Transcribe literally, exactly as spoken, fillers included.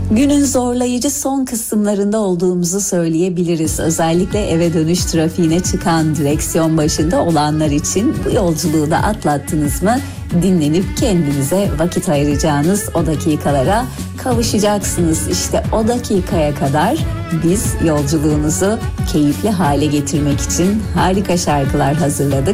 Günün zorlayıcı son kısımlarında olduğumuzu söyleyebiliriz. Özellikle eve dönüş trafiğine çıkan, direksiyon başında olanlar için bu yolculuğu da atlattınız mı? Dinlenip kendinize vakit ayıracağınız o dakikalara kavuşacaksınız. İşte o dakikaya kadar biz yolculuğunuzu keyifli hale getirmek için harika şarkılar hazırladık.